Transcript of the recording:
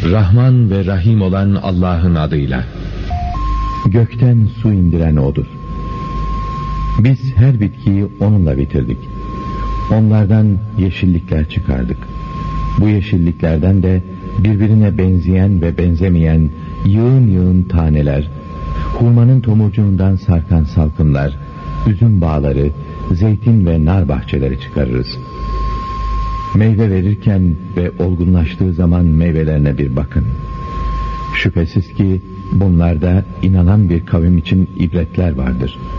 Rahman ve Rahim olan Allah'ın adıyla. Gökten su indiren O'dur. Biz her bitkiyi O'nunla bitirdik. Onlardan yeşillikler çıkardık. Bu yeşilliklerden de birbirine benzeyen ve benzemeyen yığın yığın taneler, hurmanın tomurcuğundan sarkan salkımlar, üzüm bağları, zeytin ve nar bahçeleri çıkarırız. Meyve verirken ve olgunlaştığı zaman meyvelerine bir bakın. Şüphesiz ki bunlarda inanan bir kavim için ibretler vardır.